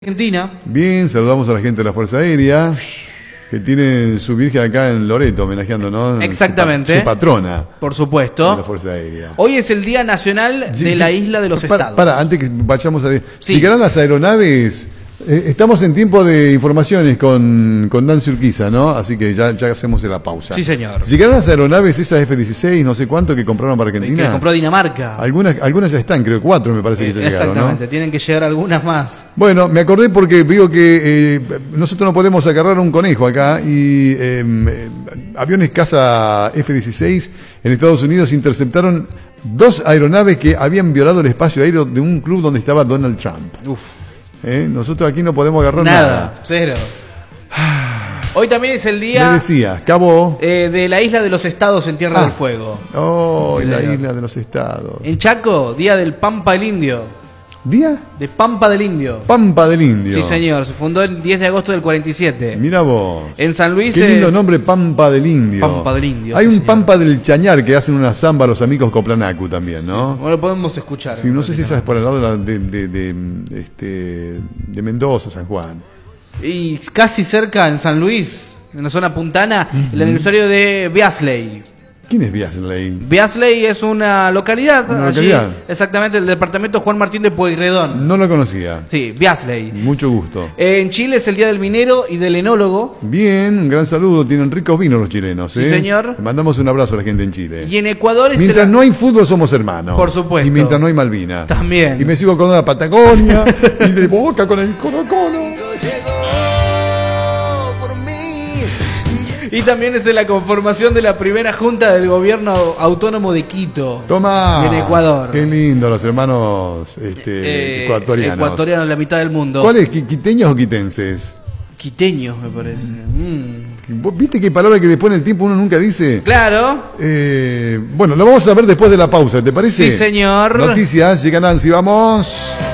Argentina. Bien, saludamos a la gente de la Fuerza Aérea, que tiene su virgen acá en Loreto, homenajeando, ¿no? Exactamente. Su patrona. Por supuesto. De la Fuerza Aérea. Hoy es el Día Nacional de la Isla de los Estados. Antes que vayamos a ver. Sí. Llegarán las aeronaves. Estamos en tiempo de informaciones con Nancy Urquiza, ¿no? Así que ya hacemos la pausa. Sí, señor. ¿Llegarán las aeronaves esas F-16, no sé cuánto, que compraron para Argentina? Que compró Dinamarca. Algunas ya están, creo, 4 me parece que ya llegaron, ¿no? Exactamente, tienen que llegar algunas más. Bueno, me acordé porque digo que nosotros no podemos agarrar un conejo acá y aviones caza F-16 en Estados Unidos interceptaron 2 aeronaves que habían violado el espacio aéreo de un club donde estaba Donald Trump. Uf. Nosotros aquí no podemos agarrar nada. Cero. Hoy también es el día. Me decías, Cabo. De la Isla de los Estados en Tierra del Fuego. Oh, la Isla de los Estados. En Chaco, día del Pampa del Indio. ¿Día? De Pampa del Indio. Pampa del Indio. Sí, señor. Se fundó el 10 de agosto del 47. Mira vos. En San Luis. Qué lindo nombre, Pampa del Indio. Pampa del Indio. Hay sí, un señor. Pampa del Chañar que hacen una samba a los amigos Coplanacu también, ¿no? Bueno, lo podemos escuchar. Sí, no sé si esa es por el lado de Mendoza, San Juan. Y casi cerca, en San Luis, en la zona puntana, el aniversario de Beasley. ¿Quién es Beasley? Beasley es una localidad. ¿Una allí, localidad? exactamente, el departamento Juan Martín de Pueyrredón. No lo conocía. Sí, Beasley. Mucho gusto. En Chile es el Día del Minero y del Enólogo. Bien, un gran saludo. Tienen ricos vinos los chilenos. Sí, señor. Le mandamos un abrazo a la gente en Chile. Y en Ecuador es Mientras no hay fútbol somos hermanos. Por supuesto. Y mientras no hay Malvinas. También. Y me sigo con la Patagonia y de Boca con el Colo-Colo. Y también es de la conformación de la primera junta del gobierno autónomo de Quito. Toma. En Ecuador. Qué lindo, los hermanos ecuatorianos. Ecuatorianos, la mitad del mundo. ¿Cuáles? ¿Quiteños o quitenses? Quiteños, me parece. ¿Vos viste qué palabra que después en el tiempo uno nunca dice? Claro. Bueno, lo vamos a ver después de la pausa, ¿te parece? Sí, señor. Noticias, llega Nancy, vamos.